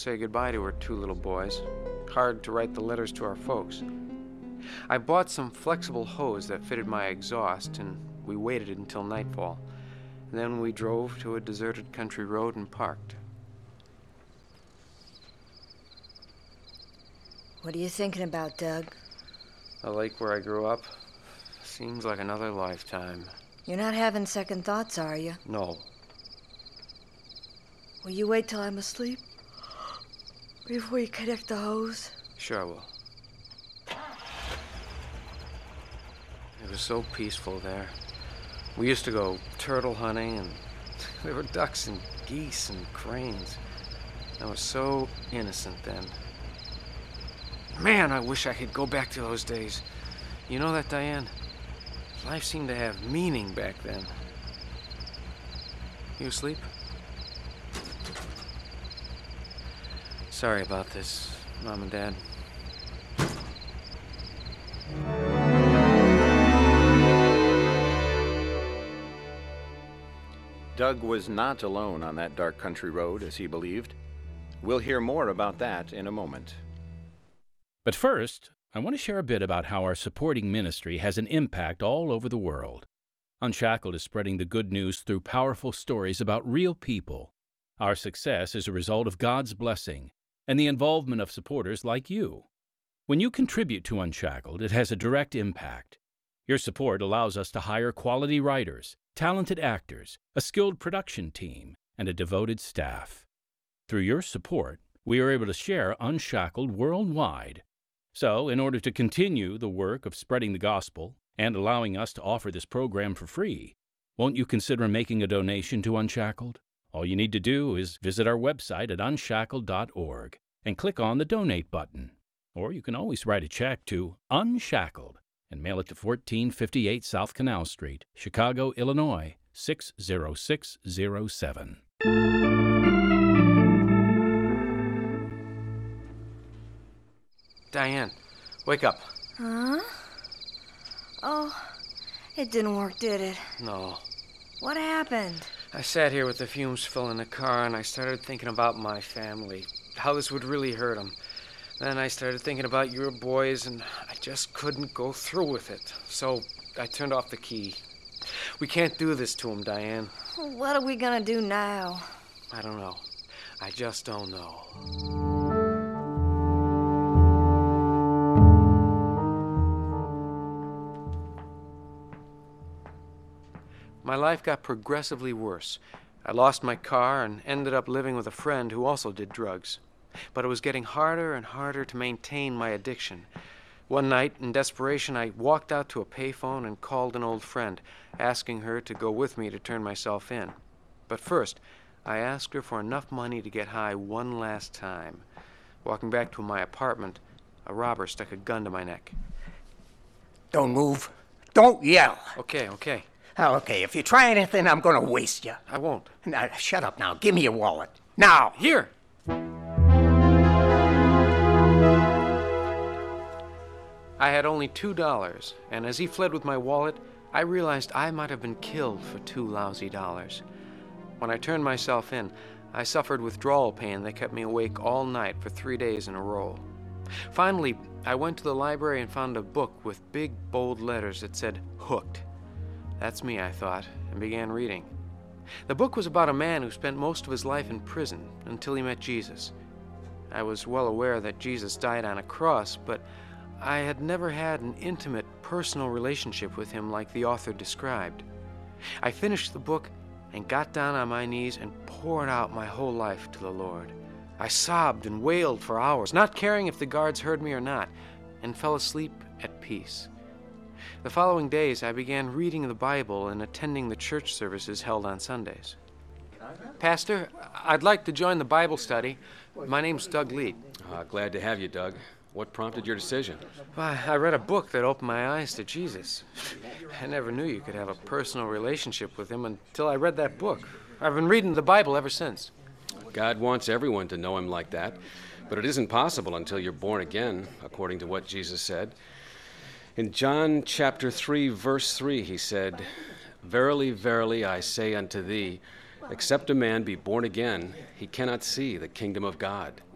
say goodbye to her 2 little boys. Hard to write the letters to our folks. I bought some flexible hose that fitted my exhaust, and we waited until nightfall. Then we drove to a deserted country road and parked. What are you thinking about, Doug? The lake where I grew up seems like another lifetime. You're not having second thoughts, are you? No. Will you wait till I'm asleep before you connect the hose? Sure I will. It was so peaceful there. We used to go turtle hunting, and there were ducks and geese and cranes. I was so innocent then. Man, I wish I could go back to those days. You know that, Diane? Life seemed to have meaning back then. You asleep? Sorry about this, Mom and Dad. Doug was not alone on that dark country road, as he believed. We'll hear more about that in a moment. But first, I want to share a bit about how our supporting ministry has an impact all over the world. Unshackled is spreading the good news through powerful stories about real people. Our success is a result of God's blessing and the involvement of supporters like you. When you contribute to Unshackled, it has a direct impact. Your support allows us to hire quality writers, talented actors, a skilled production team, and a devoted staff. Through your support, we are able to share Unshackled worldwide. So, in order to continue the work of spreading the gospel and allowing us to offer this program for free, won't you consider making a donation to Unshackled? All you need to do is visit our website at unshackled.org and click on the Donate button. Or you can always write a check to Unshackled and mail it to 1458 South Canal Street, Chicago, Illinois, 60607. Diane, wake up. Huh? Oh, it didn't work, did it? No. What happened? I sat here with the fumes filling the car, and I started thinking about my family, how this would really hurt them. Then I started thinking about your boys, and I just couldn't go through with it. So I turned off the key. We can't do this to them, Diane. What are we gonna do now? I don't know. I just don't know. My life got progressively worse. I lost my car and ended up living with a friend who also did drugs. But it was getting harder and harder to maintain my addiction. One night, in desperation, I walked out to a payphone and called an old friend, asking her to go with me to turn myself in. But first, I asked her for enough money to get high one last time. Walking back to my apartment, a robber stuck a gun to my neck. Don't move. Don't yell. Okay. Okay, if you try anything, I'm gonna waste you. I won't. Now, shut up now. Give me your wallet. Now! Here! I had only $2, and as he fled with my wallet, I realized I might have been killed for 2 lousy dollars. When I turned myself in, I suffered withdrawal pain that kept me awake all night for 3 days in a row. Finally, I went to the library and found a book with big, bold letters that said, "Hooked." That's me, I thought, and began reading. The book was about a man who spent most of his life in prison until he met Jesus. I was well aware that Jesus died on a cross, but I had never had an intimate, personal relationship with him like the author described. I finished the book and got down on my knees and poured out my whole life to the Lord. I sobbed and wailed for hours, not caring if the guards heard me or not, and fell asleep at peace. The following days, I began reading the Bible and attending the church services held on Sundays. Pastor, I'd like to join the Bible study. My name's Doug Lead. Glad to have you, Doug. What prompted your decision? Well, I read a book that opened my eyes to Jesus. I never knew you could have a personal relationship with him until I read that book. I've been reading the Bible ever since. God wants everyone to know him like that, but it isn't possible until you're born again, according to what Jesus said. In John chapter 3, verse 3, he said, "Verily, verily, I say unto thee, except a man be born again, he cannot see the kingdom of God."